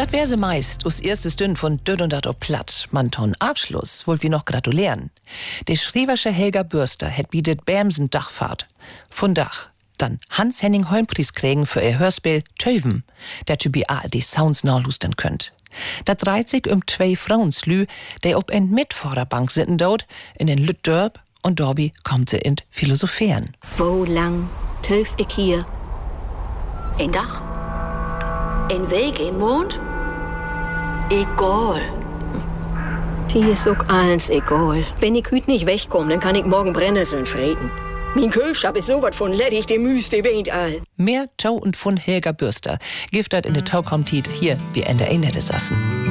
Das wär se meist, us erste Stünd von Död und dat op Platt. Man ton Abschluss, wollt wir noch gratulieren. Der Schreversche Helga Bürster het bietet Bämsen Dachfahrt. Von Dach. Dann Hans-Henning Holmpreis kriegen für ihr Hörspiel Töven, der typi ARD Sounds nachlustern könnt. Dat dreht sich zwei Frauenslü, die op en Mitvorderbank sitten dort, in den Lüttdörp und Dorbi kommt sie in Philosophieren. Wo lang töf ich hier? Ein Dach? Ein Weg, ein Mond? Egal. Die ist auch alles egal. Wenn ich heute nicht wegkomme, dann kann ich morgen Brennnesseln freten. Mein Kühlschrank ist so was von ledig, die Müste weint all. Mehr Tau und von Helga Bürster. Giftert in der Tau kommt hier, wie in der Ende sassen.